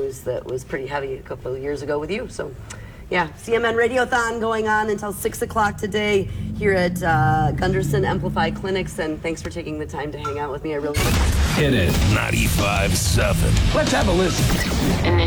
news that was pretty heavy a couple of years ago with you. So, yeah, CMN Radiothon going on until 6 o'clock today here at Gunderson Amplify Clinics, and thanks for taking the time to hang out with me. I really Hit it. 95.7. Let's have a listen.